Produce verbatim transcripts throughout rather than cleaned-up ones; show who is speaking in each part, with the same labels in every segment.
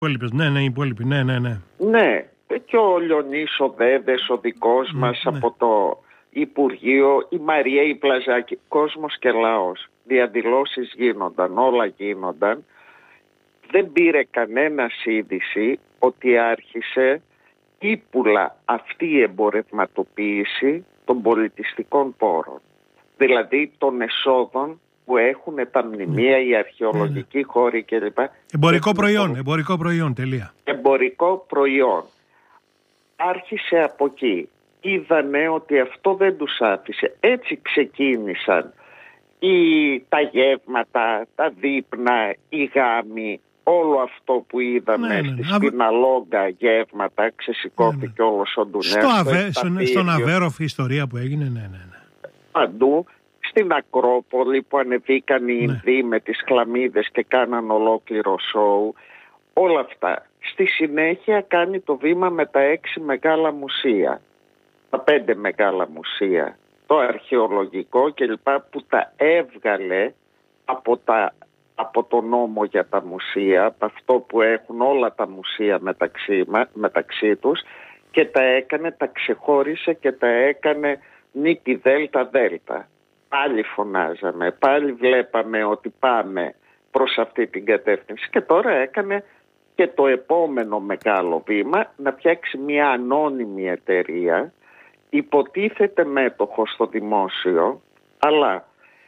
Speaker 1: Υπόλοιπες, ναι, ναι, οι υπόλοιποι, ναι, ναι, ναι.
Speaker 2: Ναι, και ο Λιονής ο Δέδες, ο δικός μας
Speaker 1: ναι.
Speaker 2: από το Υπουργείο, η Μαρία η Πλαζάκη, κόσμος και λαός. Διαδηλώσεις γίνονταν, όλα γίνονταν. Δεν πήρε κανένας είδηση ότι άρχισε ύπουλα αυτή η εμπορευματοποίηση των πολιτιστικών πόρων. Δηλαδή των εσόδων που έχουν τα μνημεία, οι αρχαιολογικοί ναι, ναι. χώροι κλπ.
Speaker 1: Εμπορικό προϊόν, προ... εμπορικό προϊόν, τελεία.
Speaker 2: Εμπορικό προϊόν. Άρχισε από εκεί. Είδανε ότι αυτό δεν τους άφησε. Έτσι ξεκίνησαν οι, τα γεύματα, τα δείπνα, οι γάμοι, όλο αυτό που είδαμε ναι, ναι, ναι. στη Σπιναλόγκα γεύματα, ξεσηκώθηκε ναι, ναι. όλος ο Ντουνές.
Speaker 1: Στο αβέ, στον, στον Αβέροφ η ιστορία που έγινε, ναι, ναι, ναι.
Speaker 2: Παντού, στην Ακρόπολη που ανεβήκαν οι ναι. Ινδοί με τις χλαμίδες και κάναν ολόκληρο σόου, όλα αυτά. Στη συνέχεια κάνει το βήμα με τα έξι μεγάλα μουσεία, τα πέντε μεγάλα μουσεία, το αρχαιολογικό κλπ. Που τα έβγαλε από, τα, από το νόμο για τα μουσεία, από αυτό που έχουν όλα τα μουσεία μεταξύ, μεταξύ τους, και τα έκανε, τα ξεχώρισε και τα έκανε νίκη δέλτα δέλτα. Πάλι φωνάζαμε, πάλι βλέπαμε ότι πάμε προς αυτή την κατεύθυνση και τώρα έκανε και το επόμενο μεγάλο βήμα να φτιάξει μια ανώνυμη εταιρεία, υποτίθεται μέτοχο στο δημόσιο, αλλά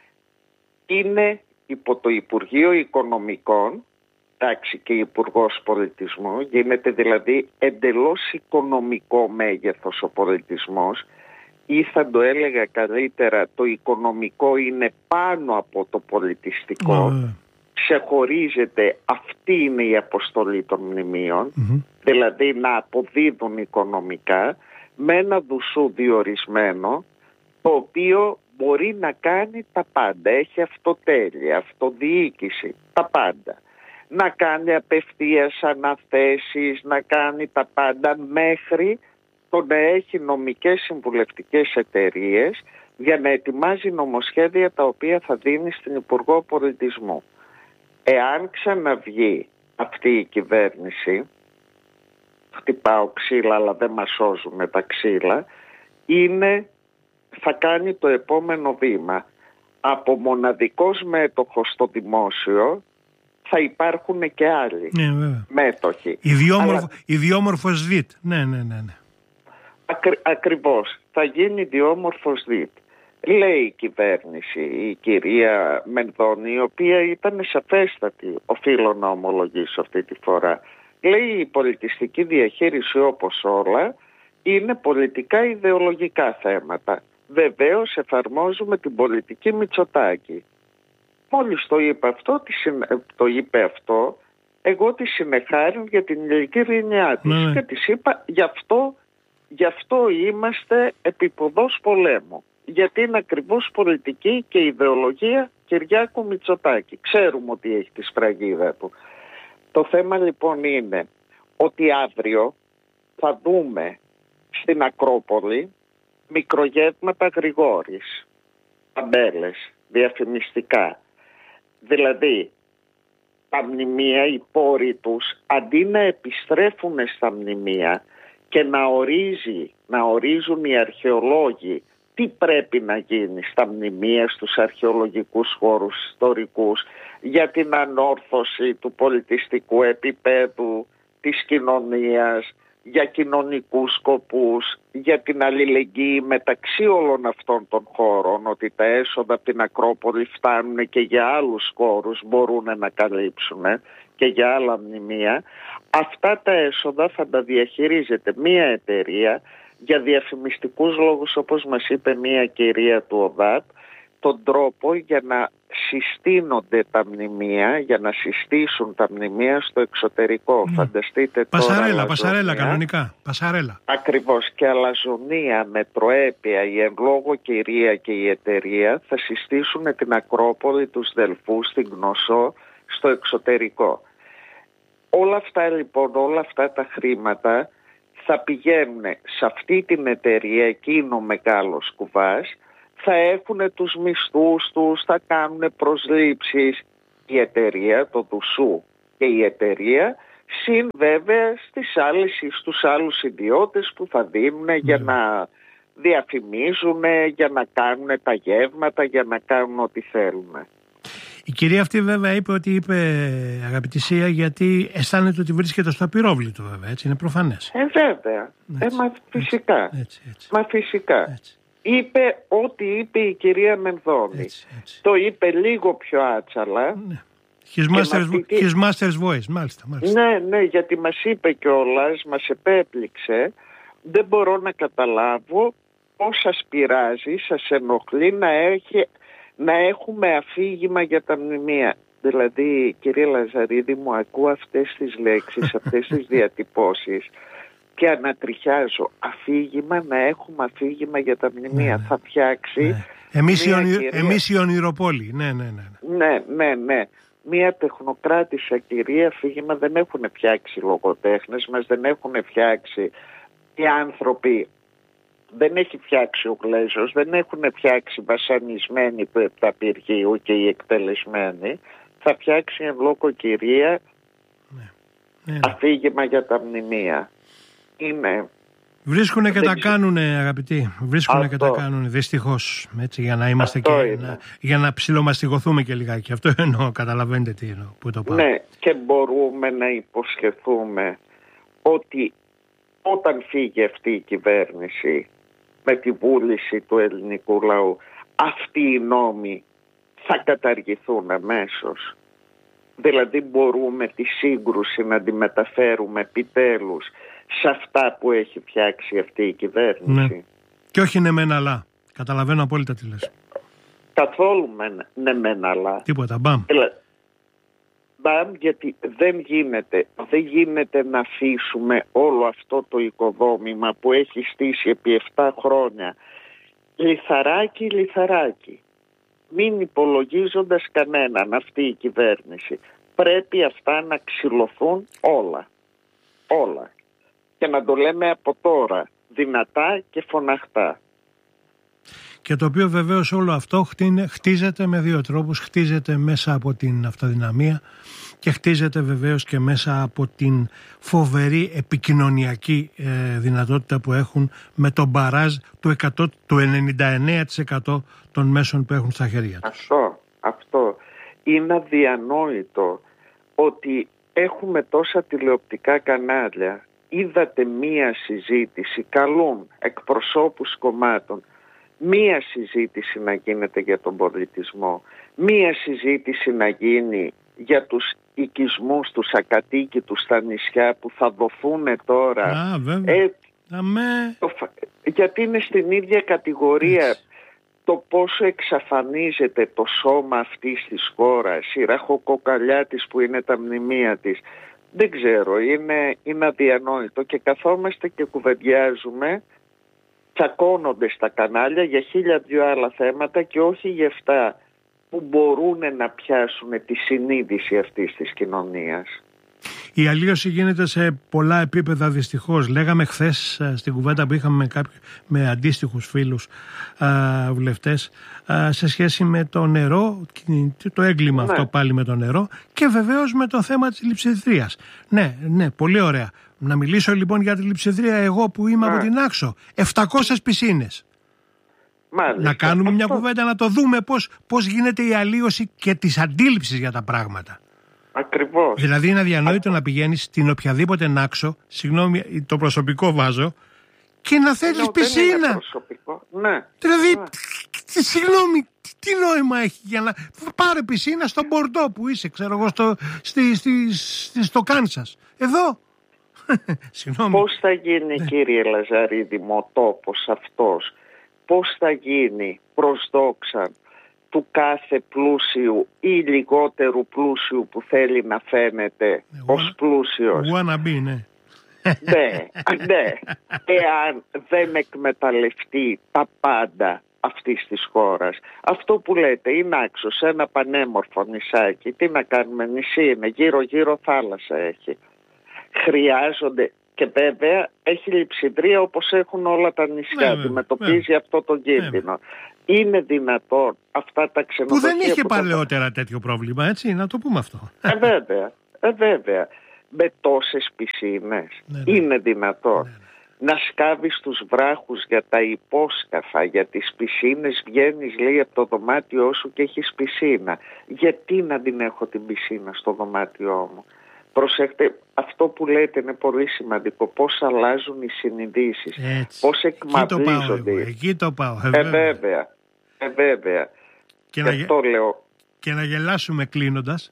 Speaker 2: είναι υπό το Υπουργείο Οικονομικών, εντάξει, και Υπουργός Πολιτισμού, γίνεται δηλαδή εντελώς οικονομικό μέγεθος ο πολιτισμός, ή θα το έλεγα καλύτερα, το οικονομικό είναι πάνω από το πολιτιστικό, mm. ξεχωρίζεται, αυτή είναι η αποστολή των μνημείων, mm-hmm. δηλαδή να αποδίδουν οικονομικά με ένα δουσού διορισμένο, το οποίο μπορεί να κάνει τα πάντα, έχει αυτοτέλεια, αυτοδιοίκηση, τα πάντα. Να κάνει απευθείας αναθέσεις, να κάνει τα πάντα μέχρι το να έχει νομικές συμβουλευτικές εταιρείες για να ετοιμάζει νομοσχέδια τα οποία θα δίνει στην Υπουργό Πολιτισμού. Εάν ξαναβγεί αυτή η κυβέρνηση, χτυπάω ξύλα αλλά δεν μας σώζουν τα ξύλα, είναι, θα κάνει το επόμενο βήμα. Από μοναδικός μέτοχος στο δημόσιο θα υπάρχουν και άλλοι
Speaker 1: ναι,
Speaker 2: μέτοχοι.
Speaker 1: Ιδιόμορφο, Αλλά... Ιδιόμορφος ΔΙΤ. Ναι, ναι, ναι, ναι.
Speaker 2: Ακρι, ακριβώς. Θα γίνει ιδιόμορφος ΔΙΤ. Λέει η κυβέρνηση, η κυρία Μενδώνη, η οποία ήταν σαφέστατη, οφείλω να ομολογήσω αυτή τη φορά. Λέει η πολιτιστική διαχείριση, όπως όλα, είναι πολιτικά ιδεολογικά θέματα. Βεβαίως εφαρμόζουμε την πολιτική Μητσοτάκη. Μόλις το είπε αυτό, το είπε αυτό, εγώ τη συνεχάριν για την ειλικρίνειά της ναι. και της είπα γι' αυτό, γι' αυτό είμαστε επιποδός πολέμου. Γιατί είναι ακριβώς πολιτική και ιδεολογία Κυριάκου Μητσοτάκη. Ξέρουμε ότι έχει τη σφραγίδα του. Το θέμα λοιπόν είναι ότι αύριο θα δούμε στην Ακρόπολη μικρογεύματα Γρηγόρης, ταμπέλες, διαφημιστικά. Δηλαδή τα μνημεία, οι πόροι τους, αντί να επιστρέφουν στα μνημεία και να, ορίζει, να ορίζουν οι αρχαιολόγοι τι πρέπει να γίνει στα μνημεία, στους αρχαιολογικούς χώρους ιστορικούς, για την ανόρθωση του πολιτιστικού επίπεδου της κοινωνίας, για κοινωνικούς σκοπούς, για την αλληλεγγύη μεταξύ όλων αυτών των χώρων, ότι τα έσοδα από την Ακρόπολη φτάνουν και για άλλους χώρους, μπορούν να καλύψουν και για άλλα μνημεία. Αυτά τα έσοδα θα τα διαχειρίζεται μία εταιρεία για διαφημιστικούς λόγους, όπως μας είπε μία κυρία του ΟΔΑΤ, τον τρόπο για να συστήνονται τα μνημεία, για να συστήσουν τα μνημεία στο εξωτερικό. Mm. Φανταστείτε
Speaker 1: πασαρέλα,
Speaker 2: τώρα...
Speaker 1: Πασαρέλα, κανονικά. Πασαρέλα.
Speaker 2: Ακριβώς. Και αλαζονία με προέπεια, η εν λόγω κυρία και η εταιρεία θα συστήσουν την Ακρόπολη, τους Δελφούς, την Γνωσό στο εξωτερικό. Όλα αυτά λοιπόν, όλα αυτά τα χρήματα θα πηγαίνουν σε αυτή την εταιρεία, εκείνο μεγάλος κουβάς, θα έχουν τους μισθούς τους, θα κάνουν προσλήψεις η εταιρεία, το Δουσού και η εταιρεία, Συν βέβαια στις άλλες, στους άλλους ιδιώτες που θα δίνουν mm. για να διαφημίζουν, για να κάνουν τα γεύματα, για να κάνουν ό,τι θέλουν.
Speaker 1: Η κυρία αυτή βέβαια είπε ότι είπε, αγαπητή Σία, γιατί αισθάνεται ότι βρίσκεται στο απειρόβλητο, βέβαια, έτσι, είναι προφανές.
Speaker 2: Ε, βέβαια.
Speaker 1: Έτσι,
Speaker 2: ε, μα φυσικά.
Speaker 1: Έτσι, έτσι.
Speaker 2: Μα φυσικά.
Speaker 1: Έτσι.
Speaker 2: Είπε ό,τι είπε η κυρία Μενδώνη.
Speaker 1: Έτσι, έτσι.
Speaker 2: Το είπε λίγο πιο άτσαλα.
Speaker 1: Ναι. His master's,
Speaker 2: αυτή...
Speaker 1: his master's voice, μάλιστα, μάλιστα.
Speaker 2: Ναι, ναι, γιατί μας είπε κιόλας, μας επέπληξε. Δεν μπορώ να καταλάβω πώς σας πειράζει, σας ενοχλεί να, έχει, να έχουμε αφήγημα για τα μνημεία. Δηλαδή, κύριε Λαζαρίδη, μου ακούω αυτές τις λέξεις, αυτές τις διατυπώσεις και ανατριχιάζω. Αφήγημα, να έχουμε αφήγημα για τα μνημεία. Ναι, θα φτιάξει...
Speaker 1: Ναι. Εμείς, οι ονει...
Speaker 2: κυρία...
Speaker 1: Εμείς οι ονειροπόλοι. Ναι, ναι, ναι.
Speaker 2: Ναι, ναι, ναι. Μία τεχνοκράτησα κυρία αφήγημα δεν έχουν φτιάξει λογοτέχνες μας, δεν έχουν φτιάξει οι άνθρωποι, δεν έχει φτιάξει ο Γλέζος, δεν έχουν φτιάξει βασανισμένοι του επταπηργείου και οι εκτελεσμένοι. Θα φτιάξει εν λόγω κυρία ναι. Ναι. αφήγημα για τα μνημεία. Είναι...
Speaker 1: Βρίσκουνε και τα κάνουνε, αγαπητοί. Βρίσκουνε και τα κάνουνε, δυστυχώς. Έτσι, για να είμαστε αυτό και να, για να ψιλομαστιγωθούμε και λιγάκι. Αυτό εννοώ, καταλαβαίνετε τι εννοώ, που το πάω.
Speaker 2: Ναι, και μπορούμε να υποσχεθούμε ότι όταν φύγει αυτή η κυβέρνηση με τη βούληση του ελληνικού λαού, αυτοί οι νόμοι θα καταργηθούν αμέσως. Δηλαδή μπορούμε τη σύγκρουση να τη μεταφέρουμε επιτέλους σε αυτά που έχει φτιάξει αυτή η κυβέρνηση.
Speaker 1: Ναι. Και όχι ναι μεν αλλά. Καταλαβαίνω απόλυτα τι λες.
Speaker 2: Καθόλου με, ναι μεν αλλά.
Speaker 1: Τίποτα, μπαμ.
Speaker 2: Μπαμ, γιατί δεν γίνεται, δεν γίνεται να αφήσουμε όλο αυτό το οικοδόμημα που έχει στήσει επί επτά χρόνια λιθαράκι λιθαράκι. Μην υπολογίζοντας κανέναν αυτή η κυβέρνηση. Πρέπει αυτά να ξυλωθούν όλα. Όλα. Και να το λέμε από τώρα, δυνατά και φωναχτά.
Speaker 1: Και το οποίο βεβαίως όλο αυτό χτίζεται με δύο τρόπους. Χτίζεται μέσα από την αυτοδυναμία και χτίζεται βεβαίως και μέσα από την φοβερή επικοινωνιακή ε, δυνατότητα που έχουν με τον μπαράζ του, εκατό, του ενενήντα εννέα τοις εκατό των μέσων που έχουν στα χέρια τους.
Speaker 2: Αυτό, αυτό. Είναι αδιανόητο ότι έχουμε τόσα τηλεοπτικά κανάλια. Είδατε μία συζήτηση, καλούν εκπροσώπους κομμάτων, μία συζήτηση να γίνεται για τον πολιτισμό, μία συζήτηση να γίνει για τους οικισμούς, τους ακατοίκητους στα νησιά που θα δοθούν τώρα.
Speaker 1: Α, βέβαια. Ε, Αμέ.
Speaker 2: Το, γιατί είναι στην ίδια κατηγορία. Έτσι. Το πόσο εξαφανίζεται το σώμα αυτής της χώρας, η ραχοκοκαλιά της που είναι τα μνημεία της. Δεν ξέρω, είναι, είναι αδιανόητο και καθόμαστε και κουβεντιάζουμε, τσακώνονται στα κανάλια για χίλια δυο άλλα θέματα και όχι για αυτά που μπορούν να πιάσουν τη συνείδηση αυτής της κοινωνίας.
Speaker 1: Η αλλίωση γίνεται σε πολλά επίπεδα δυστυχώς. Λέγαμε χθες στην κουβέντα που είχαμε με, κάποιοι, με αντίστοιχους φίλους α, βουλευτές α, σε σχέση με το νερό, το έγκλημα ναι. αυτό πάλι με το νερό και βεβαίως με το θέμα της λειψιδρίας. Ναι, ναι, πολύ ωραία. Να μιλήσω λοιπόν για τη λειψιδρία εγώ που είμαι ναι. από την Άξο. επτακόσιες πισίνες. Μάλιστα. Να κάνουμε μια κουβέντα να το δούμε πώς, πώς γίνεται η αλλίωση και της αντίληψης για τα πράγματα.
Speaker 2: Ακριβώς.
Speaker 1: Δηλαδή είναι αδιανόητο να πηγαίνεις στην οποιαδήποτε Νάξο, συγγνώμη το προσωπικό βάζω, και να θέλεις πισίνα.
Speaker 2: Δεν είναι προσωπικό. Ναι.
Speaker 1: Δηλαδή,
Speaker 2: ναι.
Speaker 1: συγγνώμη, τι νόημα έχει για να πάρε πισίνα στο Μπορντό που είσαι, ξέρω εγώ, στο, στη, στη, στη, στο Κάνσας. Εδώ. Συγγνώμη.
Speaker 2: Πώς θα γίνει ναι. κύριε Λαζαρίδη μου ο τόπος αυτός, πώς θα γίνει προς δόξα του κάθε πλούσιου ή λιγότερου πλούσιου που θέλει να φαίνεται wanna, ως πλούσιος.
Speaker 1: Wanna be, ναι.
Speaker 2: Ναι, ναι. Εάν δεν εκμεταλλευτεί τα πάντα αυτής της χώρας. Αυτό που λέτε είναι Άξος, ένα πανέμορφο νησάκι. Τι να κάνουμε, νησί είναι, γύρω γύρω θάλασσα έχει. Χρειάζονται και βέβαια έχει λειψιδρία όπως έχουν όλα τα νησιά. Αντιμετωπίζει αυτό το κίνδυνο. Είναι δυνατόν αυτά τα ξενοδοχεία
Speaker 1: που δεν είχε που παλαιότερα τα... τέτοιο πρόβλημα, έτσι, να το πούμε αυτό.
Speaker 2: Ε, βέβαια, ε, βέβαια. με τόσες πισίνες.
Speaker 1: Ναι, ναι.
Speaker 2: Είναι δυνατόν.
Speaker 1: Ναι, ναι.
Speaker 2: Να σκάβεις τους βράχους για τα υπόσκαφα, για τις πισίνες, βγαίνεις λέει από το δωμάτιό σου και έχεις πισίνα. Γιατί να την έχω την πισίνα στο δωμάτιό μου? Προσέχτε, αυτό που λέτε είναι πολύ σημαντικό. Πώς αλλάζουν οι συνειδήσεις, πώς εκμαυρίζονται.
Speaker 1: Εκεί το πάω.
Speaker 2: Ε, βέβαια. Ε, βέβαια.
Speaker 1: Και, να,
Speaker 2: αυτό λέω.
Speaker 1: Και να γελάσουμε κλείνοντας.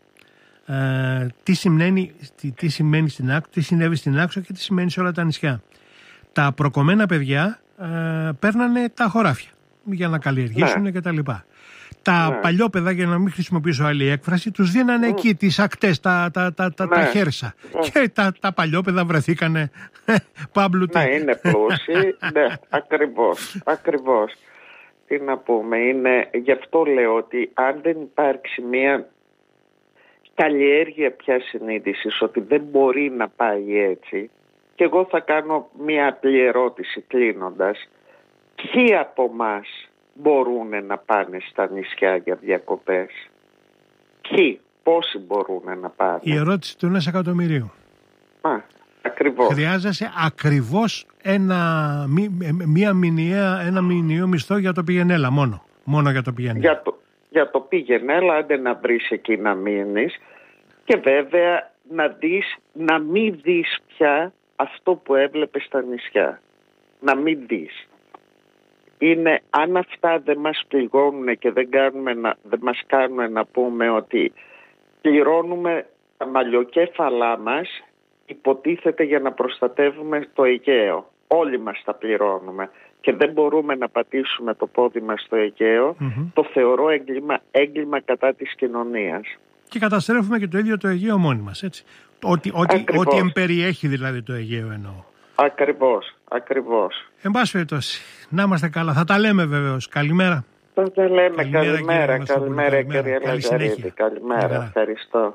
Speaker 1: Ε, τι, σημαίνει, τι, τι σημαίνει στην Άξο, τι συνέβη στην Άξο και τι σημαίνει σε όλα τα νησιά. Τα προκομμένα παιδιά ε, παίρνανε τα χωράφια για να καλλιεργήσουν, ναι, και τα λοιπά. Τα, ναι, παλιόπαιδα, για να μην χρησιμοποιήσω άλλη έκφραση, τους δίνανε, mm, εκεί τις ακτές, τα, τα, τα, τα, ναι, τα χέρσα. Mm. Και τα, τα παλιόπαιδα βρεθήκανε Παύλου.
Speaker 2: Ναι, είναι πλούσιοι. Ναι, ακριβώς, ακριβώς. Τι να πούμε, είναι, γι' αυτό λέω ότι αν δεν υπάρξει μια καλλιέργεια πια συνείδησης ότι δεν μπορεί να πάει έτσι, και εγώ θα κάνω μια απλή ερώτηση κλείνοντας, ποιοι από εμάς μπορούν να πάνε στα νησιά για διακοπές? Ποιοι, πόσοι μπορούν να πάνε?
Speaker 1: Η ερώτηση του ενός εκατομμυρίου.
Speaker 2: Α, ακριβώς.
Speaker 1: Χρειάζεσαι ακριβώς ένα, μια μηνιαία, ένα μηνιαίο μισθό για το πηγενέλα μόνο. Μόνο για το πηγενέλα.
Speaker 2: Για το, για το πηγενέλα, άντε να βρεις εκεί να μείνεις, και βέβαια να δεις, να μην δεις πια αυτό που έβλεπες στα νησιά. Να μην δεις. Είναι, αν αυτά δεν μας πληγώνουν και δεν, κάνουμε να, δεν μας κάνουν να πούμε ότι πληρώνουμε τα μαλλιοκέφαλά μας, υποτίθεται για να προστατεύουμε το Αιγαίο. Όλοι μας τα πληρώνουμε και δεν μπορούμε να πατήσουμε το πόδι μας στο Αιγαίο, mm-hmm. το θεωρώ έγκλημα, έγκλημα κατά της κοινωνίας.
Speaker 1: Και καταστρέφουμε και το ίδιο το Αιγαίο μόνοι μας, έτσι. Ότι, ότι, ότι εμπεριέχει δηλαδή το Αιγαίο εννοώ.
Speaker 2: Ακριβώς, ακριβώς.
Speaker 1: Εν πάση περιπτώσει, να είμαστε καλά. Θα τα λέμε βεβαίως. Καλημέρα.
Speaker 2: Θα τα λέμε. Καλημέρα, καλημέρα, καλημέρα, κύριε Λαζαρίδη. Καλημέρα, ευχαριστώ.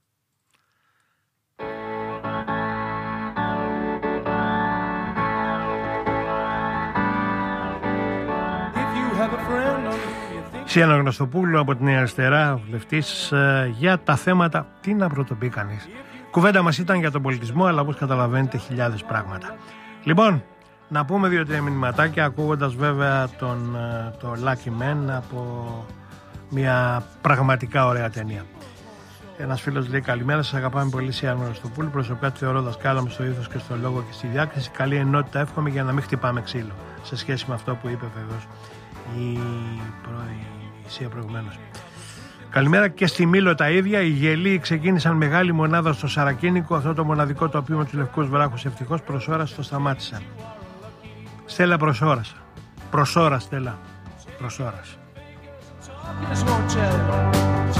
Speaker 2: Σιάννα Γνωστοπούλου από την Νέα Αριστερά, βουλευτής, για τα θέματα. Τι να πρωτοπεί κανείς. Κουβέντα μας ήταν για τον πολιτισμό, αλλά όπως καταλαβαίνετε χιλιάδες πράγματα. Λοιπόν, να πούμε δύο-τρία μηνυματάκια, ακούγοντας βέβαια τον, το Lucky Man από μια πραγματικά ωραία ταινία. Ένας φίλος λέει: καλημέρα, σας αγαπάμε πολύ, Σιάννα Γνωστοπούλου. Προσωπικά τη θεωρώ δασκάλα μου στο ήθος και στο λόγο και στη διάκριση. Καλή ενότητα, εύχομαι, για να μην χτυπάμε ξύλο. Σε σχέση με αυτό που είπε βεβαίως η Ισία προηγουμένως. Καλημέρα και στη Μήλο τα ίδια. Οι γελοί ξεκίνησαν μεγάλη μονάδα στο Σαρακίνικο. Αυτό το μοναδικό τοπίο με τους λευκούς βράχους ευτυχώς προς ώρας το σταμάτησαν. Στέλλα, προς ώρας. Προς ώρας, Στέλλα. Προς ώρας.